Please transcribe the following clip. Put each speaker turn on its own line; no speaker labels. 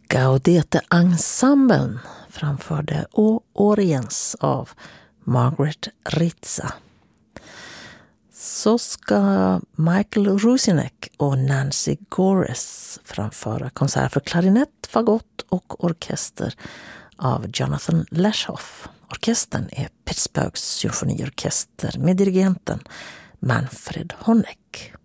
Gaudete-ensemblen framförde O Oriens av Margaret Ritza. Så ska Michael Rusinek och Nancy Gores framföra konsert för klarinett, fagott och orkester av Jonathan Lashoff. Orkestern är Pittsburghs symfoniorkester med dirigenten Manfred Honeck.